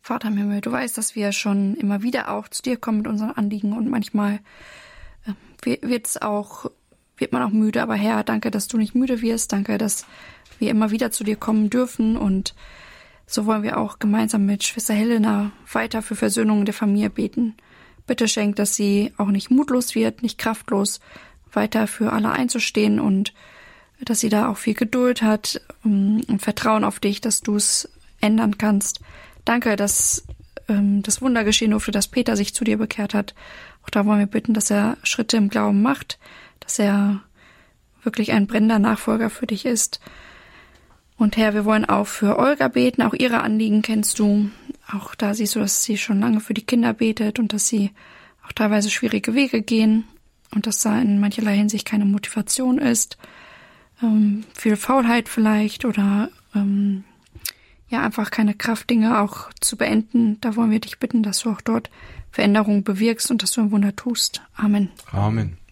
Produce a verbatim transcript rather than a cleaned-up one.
Vater im Himmel, du weißt, dass wir schon immer wieder auch zu dir kommen mit unseren Anliegen und manchmal äh, wird's auch, wird man auch müde. Aber Herr, danke, dass du nicht müde wirst. Danke, dass wir immer wieder zu dir kommen dürfen. Und so wollen wir auch gemeinsam mit Schwester Helena weiter für Versöhnung der Familie beten. Bitte schenk, dass sie auch nicht mutlos wird, nicht kraftlos, weiter für alle einzustehen und dass sie da auch viel Geduld hat und Vertrauen auf dich, dass du es ändern kannst. Danke, dass ähm, das Wunder geschehen durfte, dass Peter sich zu dir bekehrt hat. Auch da wollen wir bitten, dass er Schritte im Glauben macht, dass er wirklich ein brennender Nachfolger für dich ist. Und Herr, wir wollen auch für Olga beten, auch ihre Anliegen kennst du. Auch da siehst du, dass sie schon lange für die Kinder betet und dass sie auch teilweise schwierige Wege gehen und dass da in mancherlei Hinsicht keine Motivation ist. Ähm, viel Faulheit vielleicht oder ähm, ja, einfach keine Kraft, Dinge auch zu beenden. Da wollen wir dich bitten, dass du auch dort Veränderungen bewirkst und dass du ein Wunder tust. Amen. Amen.